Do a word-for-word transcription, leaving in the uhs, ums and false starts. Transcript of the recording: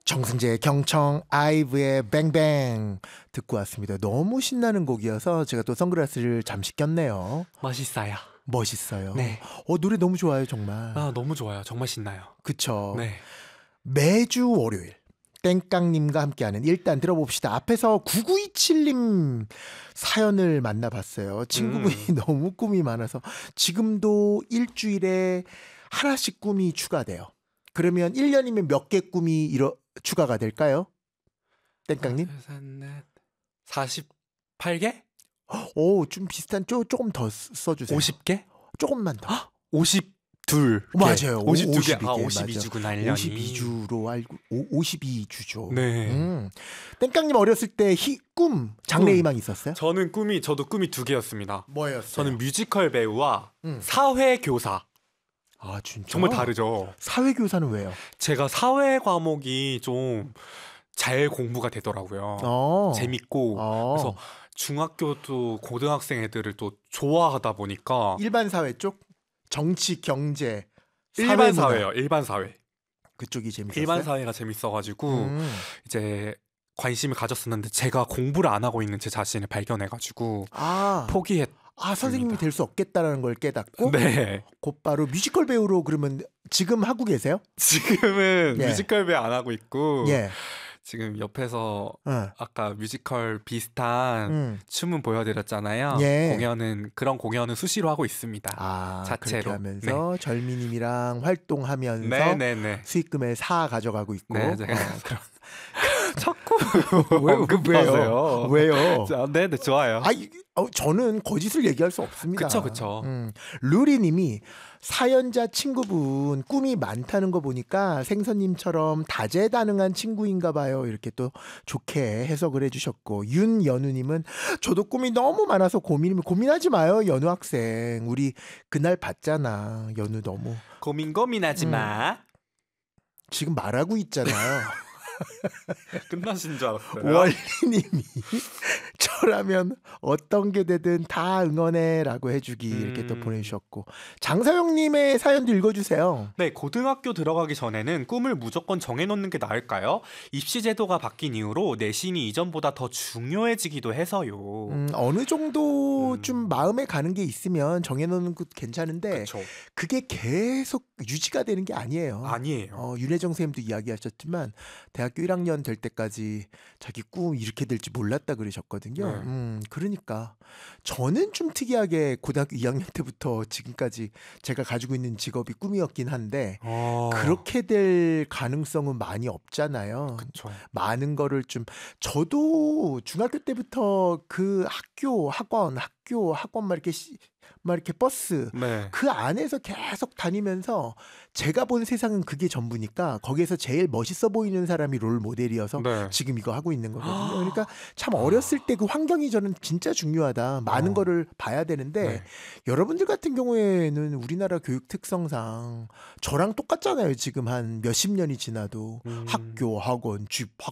정승재 경청 아이브의 뱅뱅 듣고 왔습니다. 너무 신나는 곡이어서 제가 또 선글라스를 잠시 꼈네요. 멋있어요. 멋있어요. 네. 어, 노래 너무 좋아요, 정말. 아, 너무 좋아요. 정말 신나요. 그쵸. 네. 매주 월요일 땡깡님과 함께하는 일단 들어봅시다. 앞에서 구구이칠님 사연을 만나봤어요. 친구분이 음. 너무 꿈이 많아서 지금도 일주일에 하나씩 꿈이 추가돼요. 그러면 일 년이면 몇 개 꿈이 이러, 추가가 될까요? 땡깡님? 사십팔 개? 오, 좀 비슷한, 쪼, 조금 더 써주세요. 오십 개? 조금만 더. 오십이 개. 맞아요. 오십이 개. 오십이 개. 아, 오십이 주구나, 일 년이. 오십이 주로 알고, 오, 오십이 주죠. 네. 음. 땡깡님 어렸을 때 희, 꿈, 장래희망 있었어요? 저는 꿈이, 저도 꿈이 두 개였습니다. 뭐였어요? 저는 뮤지컬 배우와 음. 사회교사. 아, 진짜? 정말 다르죠. 사회교사는 왜요? 제가 사회 과목이 좀 잘 공부가 되더라고요. 어. 재밌고. 어. 그래서 중학교도 고등학생 애들을 또 좋아하다 보니까 일반 사회 쪽? 정치, 경제, 일반 사회문화. 사회요. 일반 사회. 그쪽이 재밌었어요? 일반 사회가 재밌어가지고 음. 이제 관심을 가졌었는데 제가 공부를 안 하고 있는 제 자신을 발견해가지고 아, 포기했. 아 선생님이 될 수 없겠다라는 걸 깨닫고 네. 곧바로 뮤지컬 배우로 그러면 지금 하고 계세요? 지금은 예. 뮤지컬 배우 안 하고 있고 예. 지금 옆에서 어. 아까 뮤지컬 비슷한 음. 춤은 보여드렸잖아요. 예. 공연은 그런 공연은 수시로 하고 있습니다. 아, 자체로. 그렇게 하면서 절미님이랑 활동하면서 네네네. 수익금의 사 가져가고 있고. 네, 제가 어. 그런 자꾸 왜, 언급하세요. 왜요? 왜요? 자, 네네 좋아요. 아, 이- 어, 저는 거짓을 얘기할 수 없습니다. 그쵸, 그쵸. 음, 루리님이 사연자 친구분 꿈이 많다는 거 보니까 생선님처럼 다재다능한 친구인가 봐요. 이렇게 또 좋게 해석을 해주셨고, 윤연우님은 저도 꿈이 너무 많아서 고민이면 고민하지 마요, 연우 학생. 우리 그날 봤잖아, 연우 너무. 고민 고민하지 음. 마. 지금 말하고 있잖아요. 끝나신 줄 알았어요. 원리님이 저라면 어떤 게 되든 다 응원해라고 해주기 이렇게 또 음. 보내주셨고, 장서영님의 사연도 읽어주세요. 네, 고등학교 들어가기 전에는 꿈을 무조건 정해놓는 게 나을까요? 입시 제도가 바뀐 이후로 내신이 이전보다 더 중요해지기도 해서요. 음, 어느 정도 음. 좀 마음에 가는 게 있으면 정해놓는 것도 괜찮은데 그렇죠. 그게 계속 유지가 되는 게 아니에요. 아니에요. 어, 윤혜정 선생님도 이야기하셨지만 대학교 일 학년 될 때까지 자기 꿈 이렇게 될지 몰랐다 그러셨거든요. 네. 음, 그러니까 저는 좀 특이하게 고등학교 이 학년 때부터 지금까지 제가 가지고 있는 직업이 꿈이었긴 한데 어, 그렇게 될 가능성은 많이 없잖아요. 그렇죠. 많은 거를 좀 저도 중학교 때부터 그 학교 학원 학교 학원 막 이렇게 시- 막 이렇게 버스 네. 그 안에서 계속 다니면서 제가 본 세상은 그게 전부니까 거기에서 제일 멋있어 보이는 사람이 롤 모델이어서 네. 지금 이거 하고 있는 거거든요. 그러니까 참 어렸을 때 그 환경이 저는 진짜 중요하다. 많은 어. 거를 봐야 되는데 네. 여러분들 같은 경우에는 우리나라 교육 특성상 저랑 똑같잖아요. 지금 한 몇십 년이 지나도 음. 학교, 학원, 집, 학,